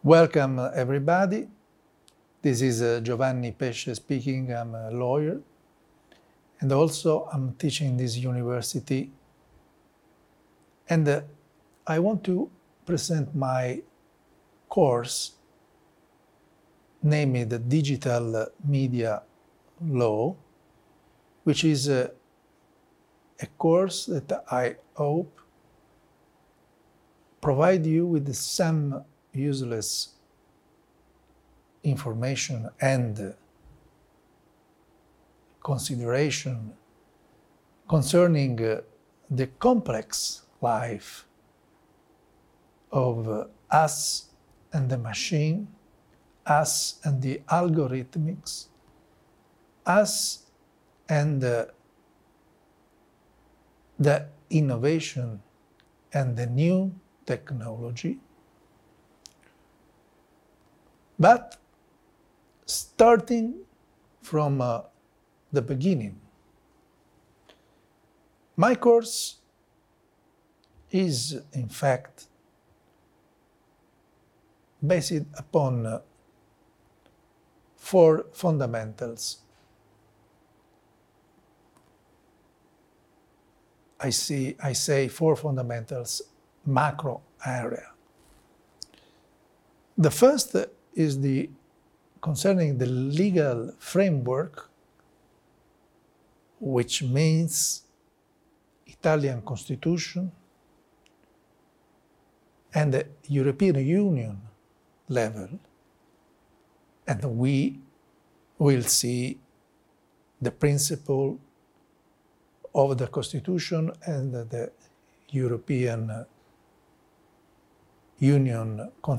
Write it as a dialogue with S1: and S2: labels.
S1: Welcome, everybody. This is Giovanni Pesce speaking. I'm a lawyer, and also I'm teaching in this university. And I want to present my course, named the Digital Media Law, which is a course that I hope provide you with some useless information and consideration concerning the complex life of us and the machine, us and the algorithmics, us and the innovation and the new technology. But starting from the beginning, my course is, in fact, based upon four fundamentals. I say four fundamentals, macro area. The first is concerning the legal framework, which means Italian Constitution and the European Union level, and we will see the principle of the Constitution and the European Union